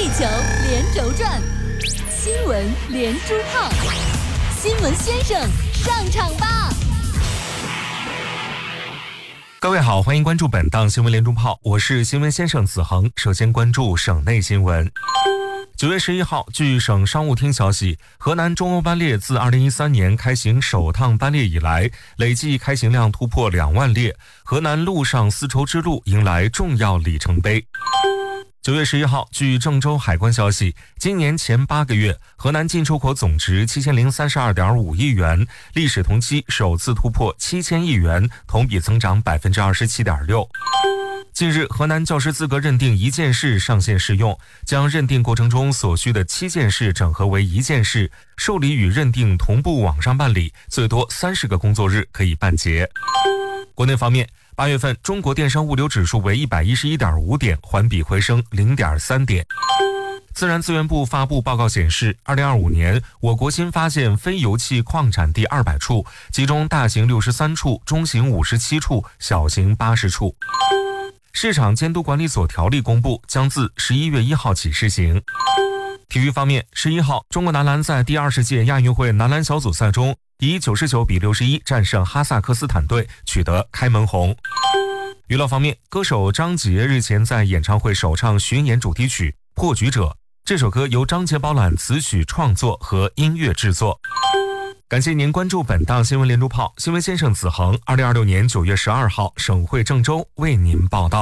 地球连轴转，新闻连珠炮，新闻先生上场吧！ 各位好，欢迎关注本档新闻连珠炮，我是新闻先生子恒。首先关注省内新闻。9月11号，据省商务厅消息，河南中欧班列自2013年开行首趟班列以来，累计开行量突破2万列，河南陆上丝绸之路迎来重要里程碑。9月11号，据郑州海关消息，今年前8个月，河南进出口总值7032.5亿元，历史同期首次突破7000亿元，同比增长27.6%。近日，河南教师资格认定1件事上线试用，将认定过程中所需的7件事整合为1件事，受理与认定同步网上办理，最多30个工作日可以办结。国内方面，8月份中国电商物流指数为111.5点，环比回升0.3点。自然资源部发布报告显示，2025年我国新发现非油气矿产地200处，其中大型63处，中型57处，小型80处。市场监督管理所条例公布，将自11月1号起施行。体育方面，11号，中国男篮在第20届亚运会男篮小组赛中，以99比61战胜哈萨克斯坦队，取得开门红。娱乐方面，歌手张杰日前在演唱会首唱巡演主题曲《破局者》，这首歌由张杰包揽词曲创作和音乐制作。感谢您关注本档新闻连珠炮，新闻先生子恒，2026年9月12号，省会郑州为您报道。